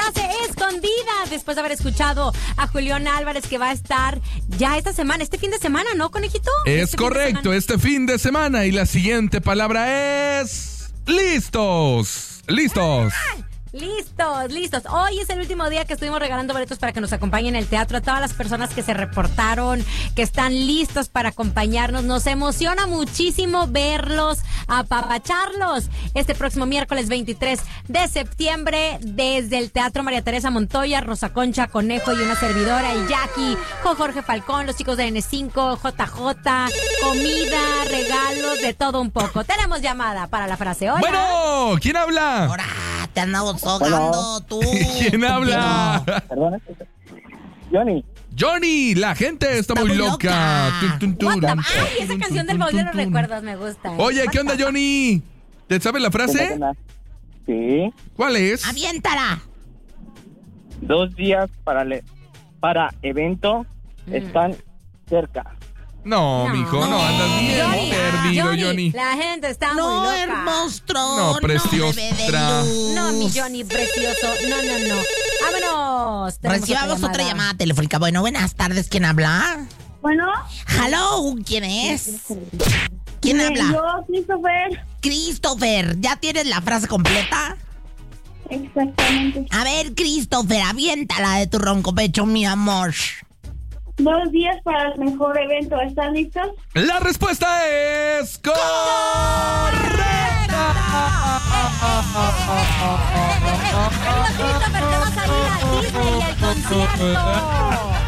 frase escondida, después de haber escuchado a Julián Álvarez, que va a estar ya esta semana, este fin de semana, ¿no, conejito? Es correcto, este fin de semana. Y la siguiente palabra es... ¡listos! ¡Listos! Listos. Hoy es el último día que estuvimos regalando boletos para que nos acompañen en el teatro. A todas las personas que se reportaron, que están listos para acompañarnos. Nos emociona muchísimo verlos, apapacharlos este próximo miércoles 23 de septiembre desde el Teatro María Teresa Montoya, Rosa Concha, Conejo y una servidora, y Jackie, con Jorge Falcón, los chicos de N5, JJ, comida, regalos, de todo un poco. Tenemos llamada para la frase. Hola. Bueno, ¿quién habla? Ahora te andamos ahogando tú. ¿Quién habla? Perdón, Johnny. Johnny, la gente está muy loca. Ay, esa canción del baúl de los recuerdos me gusta. Oye, ¿qué onda, Johnny? ¿Te sabes la frase? Sí. ¿Cuál es? Aviéntala. 2 días para evento están cerca. No, mijo, no, andas bien perdido, Johnny. La gente está muy No, loca. hermostro. No, preciosa. No, mi Johnny, precioso. No. Vámonos. Recibamos otra llamada telefónica. Bueno, buenas tardes. ¿Quién habla? Bueno. Hello, ¿quién es? ¿Quién habla? Yo, Christopher. Christopher, ¿ya tienes la frase completa? Exactamente. A ver, Christopher, aviéntala de tu ronco pecho, mi amor. 2 días para el mejor evento. ¿Están listos? La respuesta es correcta. Christopher, te vas a ir a Disney y al concierto.